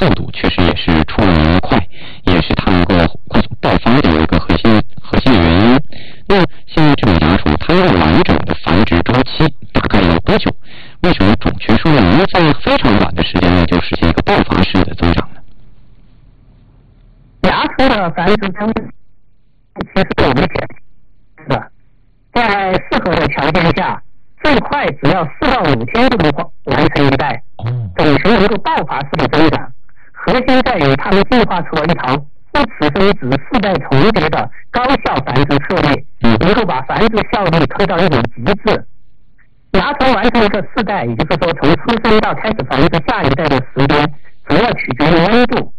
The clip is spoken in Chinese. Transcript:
速度确实也是出名快，也是它能够快速爆发的一个核心的原因。那现在这种芽虫它要完整的繁殖周期大概要多久？为什么准确说能在非常短的时间内就实现一个爆发式的增长呢？ 芽虫的繁殖周期其实有危险的，在适合的条件下，最快只要4到5天就能完成一代，总成能够爆发式的增长。核心在于它们进化出了一套不雌生殖4代重叠的高效繁殖策略，能够把繁殖效率推到一种极致。芽虫完成这4代，也就是说从出生到开始繁殖下一代的时间，主要取决于温度。